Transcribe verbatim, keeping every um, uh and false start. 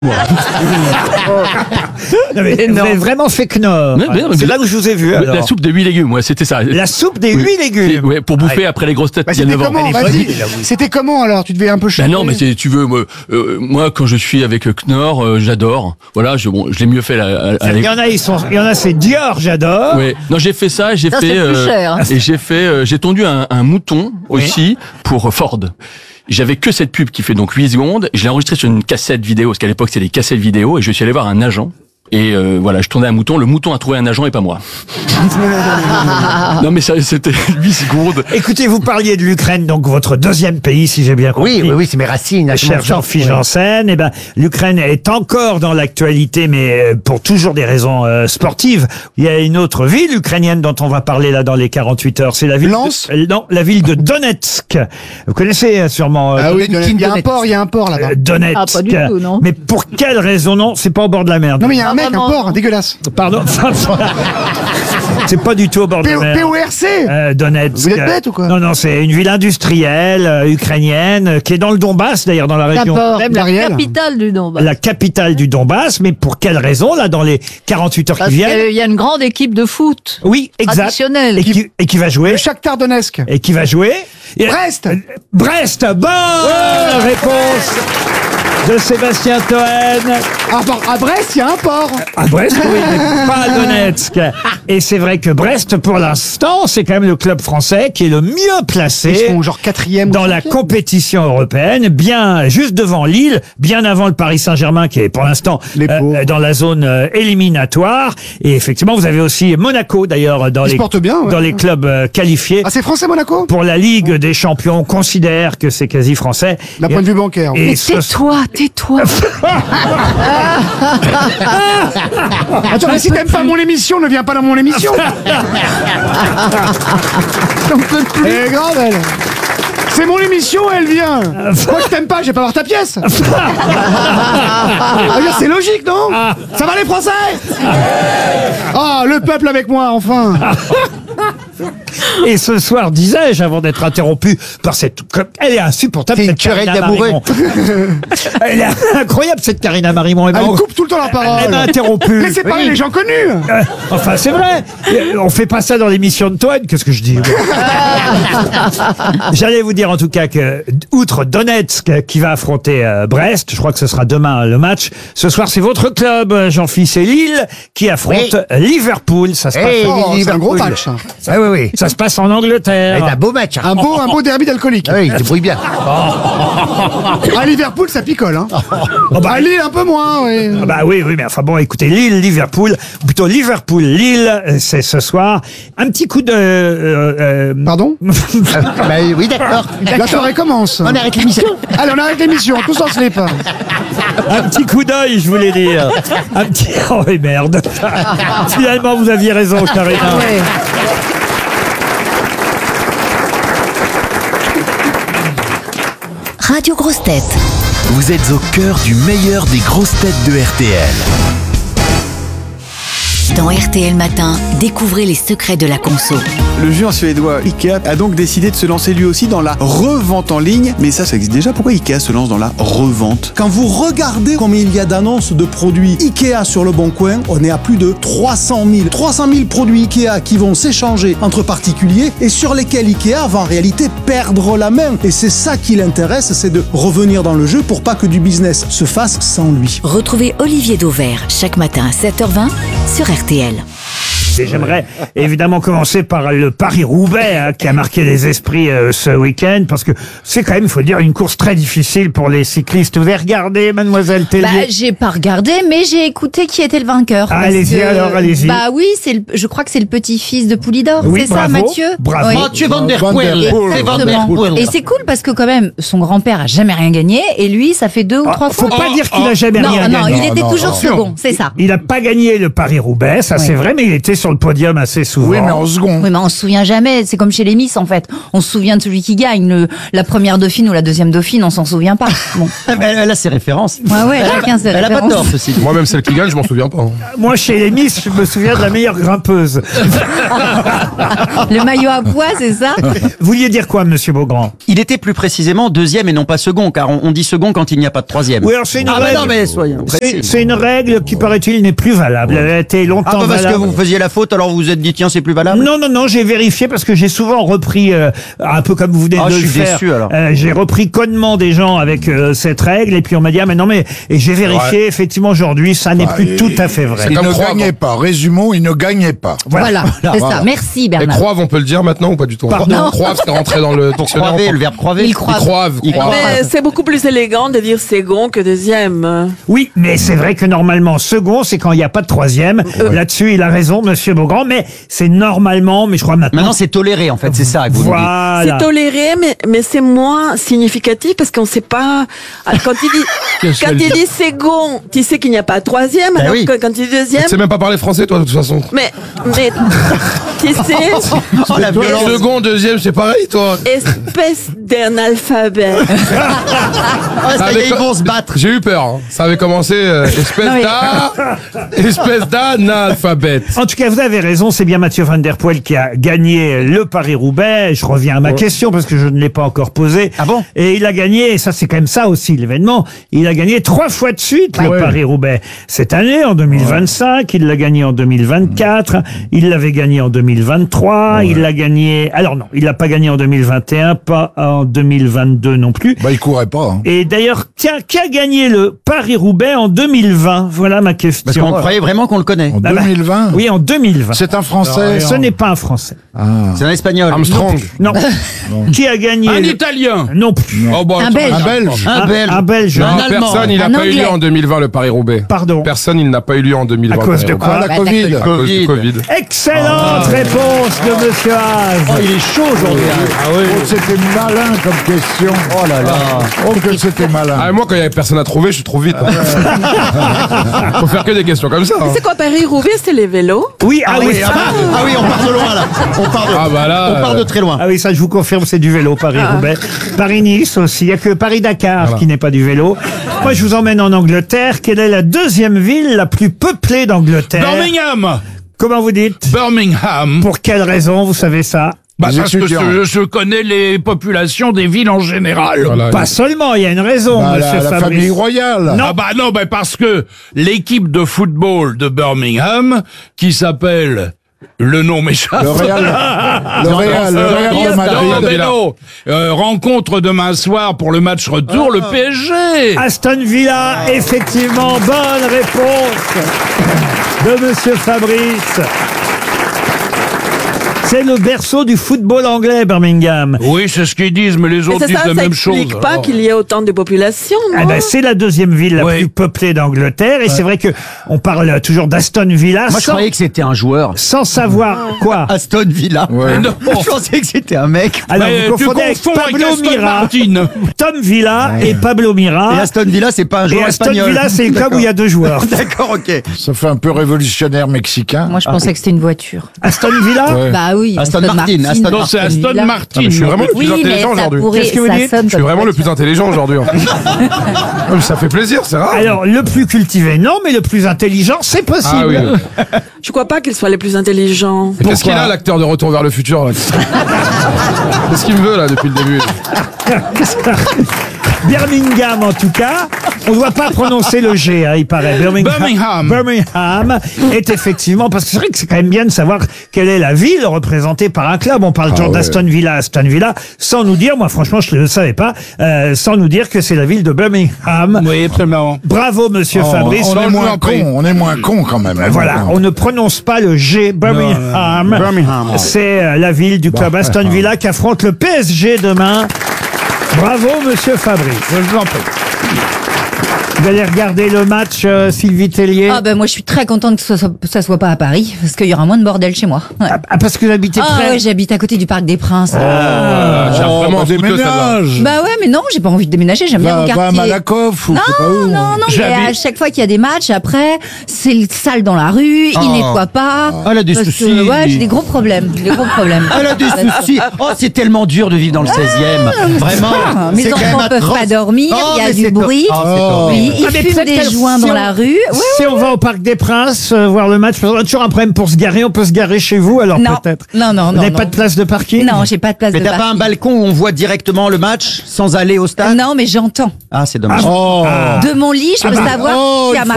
Moi. Non, mais vous avez vraiment fait Knorr. Mais, mais, mais, C'est là où je vous ai vu. Alors. La soupe de huit légumes, ouais, c'était ça. La soupe des Oui. huit légumes. Ouais, pour bouffer après les grosses têtes. Bah, il y a c'était neuf ans. comment, vas-y. C'était comment alors? Tu devais un peu Bah changer. non, mais c'est, tu veux, moi, euh, moi, quand je suis avec Knorr, euh, j'adore. Voilà, je, bon, je l'ai mieux fait là, à, à Il y en a, ils sont, il y en a, c'est Dior, j'adore. Ouais. Non, j'ai fait ça, j'ai Ça, fait, c'est plus cher. et j'ai fait, euh, j'ai tondu un, un mouton aussi pour Ford. J'avais que cette pub qui fait donc huit secondes. Je l'ai enregistré sur une cassette vidéo, parce qu'à l'époque c'était des cassettes vidéo, et je suis allé voir un agent. Et euh, voilà, je tournais un mouton. Le mouton a trouvé un agent et pas moi. Non mais ça, c'était huit secondes. Écoutez, vous parliez de l'Ukraine, donc votre deuxième pays, si j'ai bien compris. Oui, oui, oui, c'est mes racines. Cher Jean-Philippe Janssen, eh ben, l'Ukraine est encore dans l'actualité, mais pour toujours des raisons euh, sportives. Il y a une autre ville ukrainienne dont on va parler là dans les quarante-huit heures. C'est la ville Lens de, non, la ville de Donetsk. Vous connaissez euh, sûrement euh, Ah oui, Donetsk. il y a un port, il y a un port là-bas. euh, Donetsk. Ah, pas du tout, non. Mais pour quelle raison? Non, c'est pas au bord de la mer. Non mais il y a un Ah, mec, un vraiment. port, dégueulasse. Pardon. C'est pas du tout au bord de la mer. P O R C Euh, Donetsk. Vous êtes bête ou quoi? Non, non, c'est une ville industrielle euh, ukrainienne euh, qui est dans le Donbass, d'ailleurs, dans la région. Même la Marielle. capitale du Donbass. La capitale du Donbass, mais pour quelle raison, là, dans les quarante-huit heures Parce qui viennent? qu'il y a une grande équipe de foot. Oui, exact. Traditionnelle. Et qui, et qui va jouer? Le Shakhtar Donetsk. Et qui va jouer? Et- Brest. Brest, bonne réponse de Sébastien Toen. Ah, bon, à Brest, il y a un port. À Brest, oui, mais pas à Donetsk. Et c'est vrai que Brest, pour l'instant, c'est quand même le club français qui est le mieux Ils placé sont genre quatrième ou dans la cinquième. compétition européenne, bien juste devant Lille, bien avant le Paris Saint-Germain qui est pour l'instant Les pauvres. euh, dans la zone euh, éliminatoire. Et effectivement, vous avez aussi Monaco d'ailleurs dans Ils se les portent bien, ouais. dans les clubs euh, qualifiés Ah, c'est français Monaco? pour la Ligue des Champions. On considère que c'est quasi français. D'un Et- point de vue bancaire. et Mais ce- tais-toi, tais-toi. Attends, mais si t'aimes pas mon émission, ne viens pas dans mon émission. Elle est grave, elle. C'est mon émission, elle vient. Moi, je t'aime pas, je vais pas voir ta pièce. Ah, bien, c'est logique, non? Ça va les Français? Ah, le peuple avec moi, enfin. Et ce soir, disais-je, avant d'être interrompu par cette... Elle est insupportable, C'est une cette querelle Karina d'amoureux. Marimon. Elle est incroyable, cette Karina Marimon. Elle Elle m'a- coupe tout le temps la parole. Elle m'a interrompu. Laissez parler les gens connus. Euh, Enfin, c'est vrai. Euh, On fait pas ça dans l'émission de Toen. Qu'est-ce que je dis? J'allais vous dire en tout cas que, outre Donetsk qui va affronter euh, Brest, je crois que ce sera demain le match. Ce soir, c'est votre club, euh, Jean-Philippe, c'est Lille qui affronte Liverpool. Ça se passe. Hey, Oh, c'est un gros Liverpool. match. ça. Ah oui, oui. Ça se passe en Angleterre. C'est un beau match. hein. Un beau, un beau derby d'alcoolique. Ah oui, il débrouille bien. À Liverpool, ça picole. Hein. À Lille, un peu moins. Oui. Ah bah oui, oui, mais enfin bon, écoutez, Lille, Liverpool, ou plutôt Liverpool, Lille, euh, c'est ce soir. Un petit coup de... euh, euh, Pardon? Bah oui, d'accord. La soirée commence. On arrête l'émission. Allez, on arrête l'émission, tous en slip. un petit coup d'œil, je voulais dire. Un petit... Oh oui, merde. Finalement, vous aviez raison, Karina. Ouais. Radio Grosses Têtes. Vous êtes au cœur du meilleur des grosses têtes de R T L. Dans R T L Matin, découvrez les secrets de la conso. Le géant suédois Ikea a donc décidé de se lancer lui aussi dans la revente en ligne. Mais ça, ça existe déjà. Pourquoi Ikea se lance dans la revente? Quand vous regardez combien il y a d'annonces de produits Ikea sur le Bon Coin, on est à plus de trois cent mille. trois cent mille produits Ikea qui vont s'échanger entre particuliers et sur lesquels Ikea va en réalité perdre la main. Et c'est ça qui l'intéresse, c'est de revenir dans le jeu pour pas que du business se fasse sans lui. Retrouvez Olivier Dauvert chaque matin à sept heures vingt sur R T L. Et j'aimerais évidemment commencer par le Paris-Roubaix hein, qui a marqué les esprits euh, ce week-end parce que c'est quand même, il faut dire, une course très difficile pour les cyclistes. Vous avez regardé, Mademoiselle Tellier? Bah, j'ai pas regardé, mais j'ai écouté qui était le vainqueur. Ah, parce allez-y, que- alors, allez-y. Bah oui, c'est le, je crois que c'est le petit-fils de Poulidor, Oui, c'est ça, bravo, Mathieu? bravo. Oui. Mathieu Van Der Poel. Exactement. C'est Van Der Poel. Et c'est cool parce que quand même, son grand-père a jamais rien gagné et lui, ça fait deux ou Ah, trois faut fois. pas dire qu'il a jamais non, rien non, gagné. il était toujours second, c'est ça. Il n'a pas gagné le Paris-Roubaix, ça Oui. c'est vrai, mais il était sur sur le podium assez souvent. Oui, mais en second. Oui, mais on se souvient jamais. C'est comme chez les Miss, en fait. On se souvient de celui qui gagne. Le, la première dauphine ou la deuxième dauphine, on s'en souvient pas. Bon. Elle, elle a ses références. Ouais, ouais, chacun ses Elle a pas références. tort, ceci. Moi-même, celle qui gagne, je m'en souviens pas. hein. Moi, chez les Miss, je me souviens de la meilleure grimpeuse. Le maillot à pois, c'est ça? Vous vouliez dire quoi, monsieur Beaugrand? Il était plus précisément deuxième et non pas second, car on, on dit second quand il n'y a pas de troisième. Oui, alors c'est une ah, règle. bah non, mais soyons C'est précis. c'est une règle qui, paraît-il, n'est plus valable. Elle a été longtemps Ah, bah parce valable. que vous faisiez la faute, alors vous vous êtes dit, tiens, c'est plus valable? Non, non, non, j'ai vérifié parce que j'ai souvent repris, euh, un peu comme vous venez Ah, de je le suis faire. déçu, alors. Euh, j'ai repris connement des gens avec euh, cette règle et puis on m'a dit, ah mais non, mais, et j'ai vérifié, effectivement, aujourd'hui, ça n'est Bah, plus et- tout à fait vrai. C'est Il comme ne Croix, gagnait pas. Résumons, il ne gagnait pas. Voilà, c'est Voilà. ça. Merci, Et Bernard. croave, on peut le dire maintenant ou pas du tout? Pardon Croave, c'est rentré dans le dictionnaire. Croiver, le verbe croiver. Il croit. Croave, Il croave. Mais c'est beaucoup plus élégant de dire second que deuxième. Oui, mais c'est vrai que normalement, second, c'est quand il n'y a pas de troisième. Là-dessus, il a raison, monsieur Beaugrand, mais c'est normalement, mais je crois maintenant. Maintenant, c'est toléré, en fait, c'est ça que vous nous dites. Voilà. C'est toléré, mais, mais c'est moins significatif parce qu'on ne sait pas. Ah, Quand il dit, Qu'est-ce quand qu'elle il dit dit second, tu sais qu'il n'y a pas de troisième. Ben alors oui. que quand il dit deuxième, Tu sais même pas parler français, toi, de toute façon. mais, mais tu sais, Oh, la violence. Second, deuxième, c'est pareil, toi. espèce d'analphabète. Ah, ça y est, ils vont se battre. J'ai eu peur. hein. Ça avait commencé euh, espèce Non, mais- d'A, espèce d'analphabète. En tout cas, vous avez raison, c'est bien Mathieu Van Der Poel qui a gagné le Paris-Roubaix. Je reviens à ma question parce que je ne l'ai pas encore posée. Ah bon? Et il a gagné, et ça c'est quand même ça aussi l'événement, il a gagné trois fois de suite le ouais. Paris-Roubaix. Cette année, en deux mille vingt-cinq, il l'a gagné en deux mille vingt-quatre, il l'avait gagné en deux mille vingt-trois, il l'a gagné... Alors non, il l'a pas gagné en deux mille vingt et un, pas en deux mille vingt-deux non plus. Bah, il courait pas. hein. Et d'ailleurs, tiens, qui a gagné le Paris-Roubaix en deux mille vingt? Voilà ma question. Parce qu'on croyait vraiment qu'on le connaît. En Ah bah, deux mille vingt. Oui, en deux mille vingt. C'est un Français. Ce n'est pas un Français. C'est un espagnol. Armstrong. Non. Qui a gagné Un le- Italien. Non plus. Oh, bah, Un attends, Belge. Un Belge. Un belge. Un Belge. Non, Un Allemand. personne, il n'a Un pas eu lieu Anglais. en deux mille vingt, le Paris-Roubaix. Pardon. Personne, il n'a pas eu lieu en deux mille vingt. À cause de le quoi Ah, la Bah, Covid. t'as Paris-Roubaix. À cause du Covid. Excellente réponse de Monsieur Haas. Oh, il est chaud aujourd'hui. Oh, c'était malin comme question. Oh là là. Oh, que c'était malin. Ah, moi, quand il y avait personne à trouver, je suis trop vite. hein. Faut faire que des questions comme ça. hein. C'est quoi Paris-Roubaix? C'est les vélos. Oui, ah, oui, oui, ça. ah, bah, ah oui, on part de loin là. On part de, Ah, bah là, on part de euh, très loin. Ah oui, ça je vous confirme, c'est du vélo, Paris-Roubaix. Paris-Nice aussi, il n'y a que Paris-Dakar qui n'est pas du vélo. Moi je vous emmène en Angleterre. Quelle est la deuxième ville la plus peuplée d'Angleterre? Birmingham. Comment vous dites? Birmingham. Pour quelle raison vous savez ça? Bah, Les parce que étudiants. je, je connais les populations des villes en général. Voilà. Pas seulement, il y a une raison, Bah, monsieur la, la Fabrice. famille royale. Non. Ah bah non, bah parce que l'équipe de football de Birmingham, qui s'appelle... Le nom m'échappe. Le Real, le Real, le Real de Non, Madrid. mais non. Euh, rencontre demain soir pour le match retour, le P S G. Aston Villa, effectivement, bonne réponse de monsieur Fabrice. C'est le berceau du football anglais, Birmingham. Oui, c'est ce qu'ils disent, mais les Et autres c'est disent ça, la ça même chose. explique pas Oh. qu'il y ait autant de population, Ah non? ben, c'est la deuxième ville la Oui. plus peuplée d'Angleterre. Et c'est vrai que on parle toujours d'Aston Villa Moi, je sans, croyais que c'était un joueur. sans savoir quoi. Aston Villa. Ouais. Non. Je pensais que c'était un mec. Alors, Mais vous tu confondez avec confonds avec Pablo Aston Mira. Martin. Tom Villa et Pablo Mira. Et Aston Villa, c'est pas un Et joueur Aston espagnol. Villa, c'est le club où il y a deux joueurs. D'accord, ok. Ça fait un peu révolutionnaire mexicain. Moi, je pensais que c'était une voiture. Aston Villa Ouais. Bah oui. Aston Martin, Aston Non, c'est Aston Villa. Martin. Ah, mais je suis vraiment le plus Oui, mais intelligent ça aujourd'hui. pourrait, Qu'est-ce que vous ça dites sonne Je suis comme vraiment le voiture. plus intelligent aujourd'hui. hein. Ah, mais ça fait plaisir, c'est rare. Alors, le plus cultivé, non, mais le plus intelligent, c'est possible. Ah oui. Je crois pas qu'ils soient les plus intelligents. Et Qu'est-ce qu'il a, l'acteur de Retour vers le futur là Qu'est-ce qu'il me veut là depuis le début? Birmingham, en tout cas. On ne doit pas prononcer le G, hein, il paraît. Birmingham. Birmingham. Birmingham est effectivement, parce que c'est vrai que c'est quand même bien de savoir quelle est la ville représentée par un club. On parle toujours ouais. d'Aston Villa, Aston Villa, sans nous dire, moi franchement je ne le savais pas, euh, sans nous dire que c'est la ville de Birmingham. Oui, absolument. Bravo, monsieur Oh, Fabrice. on je est vous moins en prie. con, on est moins con quand même. hein. Voilà, on ne prononce pas le G. Birmingham. Birmingham. C'est euh, la ville du club Aston Villa qui affronte le P S G demain. Bravo, monsieur Fabrice. Je vous en prie. Vous allez regarder le match, euh, Sylvie Tellier? Ah ben moi je suis très contente que ça soit, ça soit pas à Paris, parce qu'il y aura moins de bordel chez moi. Ouais. Ah, parce que vous habitez Ah près. ouais, j'habite à côté du Parc des Princes. Ah, j'ai vraiment bah, un fouteux, celle-là. déménage. Bah ouais, mais non, j'ai pas envie de déménager, j'aime bien Va, mon va à quartier. Malakoff ou Non, je sais pas où. non, non, mais J'habite- à chaque fois qu'il y a des matchs, après, c'est le sale dans la rue, Ah. ils nettoient pas. Ah, elle a des Parce que, soucis. ouais, j'ai des gros problèmes, des gros problèmes. Elle a des soucis. Oh, c'est tellement dur de vivre dans le seizième. Vraiment. Ah, mes C'est quand enfants même peuvent atroce. pas dormir, Oh, il y a mais du c'est bruit. Oh, c'est horrible. Oui, ils Ah, mais fument peut-être des que joints si dans on- la rue. Ouais, Si on va au Parc des Princes euh, voir le match, on a toujours un problème pour se garer. On peut se garer chez vous, alors Non. peut-être. Non, non, Vous non, n'avez non. pas de place de parking? Non, j'ai pas de place Mais de t'as pas un parking. balcon où on voit directement le match sans aller au stade? Non, mais j'entends. Ah, c'est dommage. Oh. De mon lit, je peux bah, savoir oh, qui a il marqué.